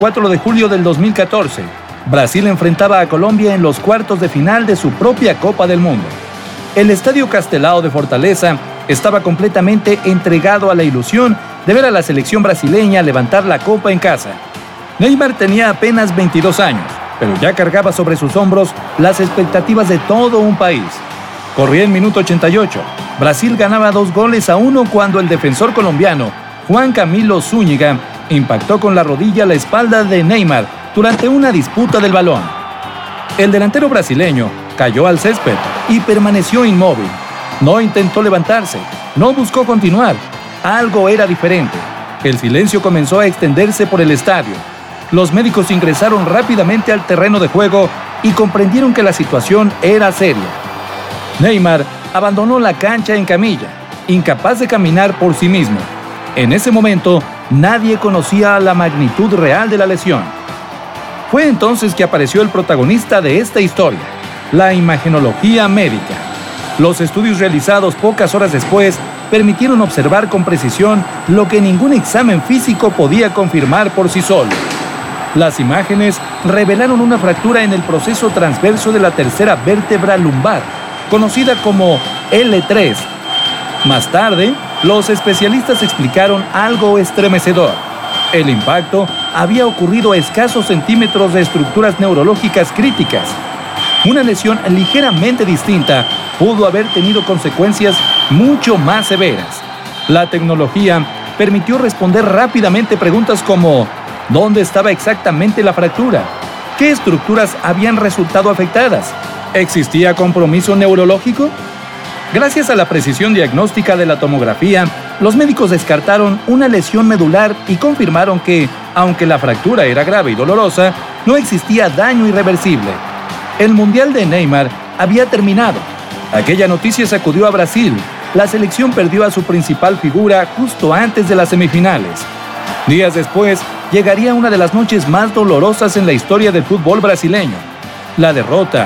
4 de julio del 2014, Brasil enfrentaba a Colombia en los cuartos de final de su propia Copa del Mundo. El Estadio Castelao de Fortaleza estaba completamente entregado a la ilusión de ver a la selección brasileña levantar la copa en casa. Neymar tenía apenas 22 años, pero ya cargaba sobre sus hombros las expectativas de todo un país. Corría el minuto 88. Brasil ganaba 2-1 cuando el defensor colombiano, Juan Camilo Zúñiga, impactó con la rodilla la espalda de Neymar durante una disputa del balón. El delantero brasileño cayó al césped y permaneció inmóvil. No intentó levantarse, no buscó continuar. Algo era diferente. El silencio comenzó a extenderse por el estadio. Los médicos ingresaron rápidamente al terreno de juego y comprendieron que la situación era seria. Neymar abandonó la cancha en camilla, incapaz de caminar por sí mismo. En ese momento, nadie conocía la magnitud real de la lesión. Fue entonces que apareció el protagonista de esta historia, la imagenología médica. Los estudios realizados pocas horas después permitieron observar con precisión lo que ningún examen físico podía confirmar por sí solo. Las imágenes revelaron una fractura en el proceso transverso de la tercera vértebra lumbar, conocida como L3. Más tarde, los especialistas explicaron algo estremecedor. El impacto había ocurrido a escasos centímetros de estructuras neurológicas críticas. Una lesión ligeramente distinta pudo haber tenido consecuencias mucho más severas. La tecnología permitió responder rápidamente preguntas como: ¿dónde estaba exactamente la fractura? ¿Qué estructuras habían resultado afectadas? ¿Existía compromiso neurológico? Gracias a la precisión diagnóstica de la tomografía, los médicos descartaron una lesión medular y confirmaron que, aunque la fractura era grave y dolorosa, no existía daño irreversible. El Mundial de Neymar había terminado. Aquella noticia sacudió a Brasil. La selección perdió a su principal figura justo antes de las semifinales. Días después, llegaría una de las noches más dolorosas en la historia del fútbol brasileño: la derrota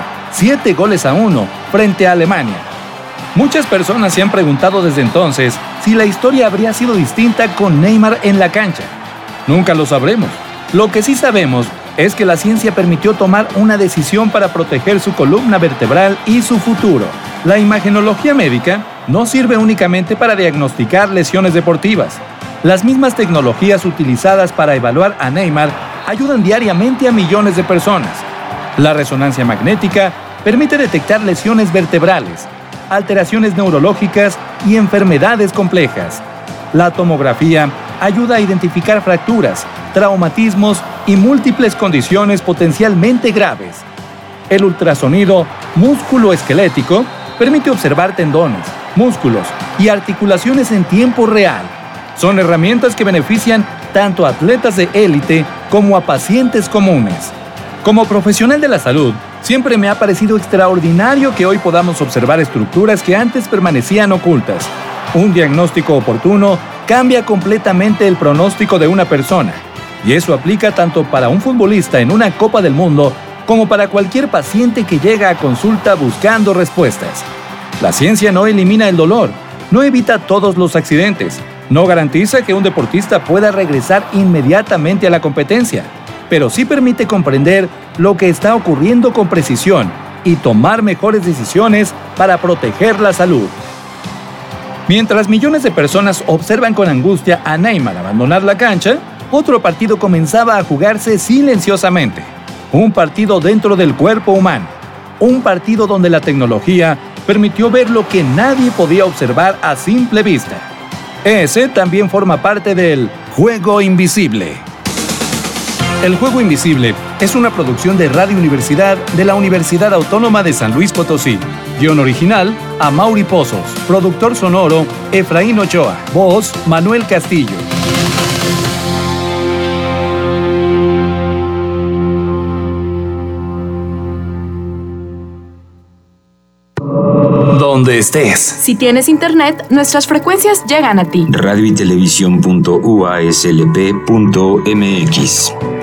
7-1 frente a Alemania. Muchas personas se han preguntado desde entonces si la historia habría sido distinta con Neymar en la cancha. Nunca lo sabremos. Lo que sí sabemos es que la ciencia permitió tomar una decisión para proteger su columna vertebral y su futuro. La imagenología médica no sirve únicamente para diagnosticar lesiones deportivas. Las mismas tecnologías utilizadas para evaluar a Neymar ayudan diariamente a millones de personas. La resonancia magnética permite detectar lesiones vertebrales, alteraciones neurológicas y enfermedades complejas. La tomografía ayuda a identificar fracturas, traumatismos y múltiples condiciones potencialmente graves. El ultrasonido músculo-esquelético permite observar tendones, músculos y articulaciones en tiempo real. Son herramientas que benefician tanto a atletas de élite como a pacientes comunes. Como profesional de la salud, siempre me ha parecido extraordinario que hoy podamos observar estructuras que antes permanecían ocultas. Un diagnóstico oportuno cambia completamente el pronóstico de una persona, y eso aplica tanto para un futbolista en una Copa del Mundo como para cualquier paciente que llega a consulta buscando respuestas. La ciencia no elimina el dolor, no evita todos los accidentes, no garantiza que un deportista pueda regresar inmediatamente a la competencia, pero sí permite comprender lo que está ocurriendo con precisión y tomar mejores decisiones para proteger la salud. Mientras millones de personas observan con angustia a Neymar abandonar la cancha, otro partido comenzaba a jugarse silenciosamente. Un partido dentro del cuerpo humano. Un partido donde la tecnología permitió ver lo que nadie podía observar a simple vista. Ese también forma parte del Juego Invisible. El Juego Invisible es una producción de Radio Universidad de la Universidad Autónoma de San Luis Potosí. Guión original, Amaury Pozos. Productor sonoro, Efraín Ochoa. Voz, Manuel Castillo. Donde estés. Si tienes internet, nuestras frecuencias llegan a ti. Radio y televisión.uaslp.mx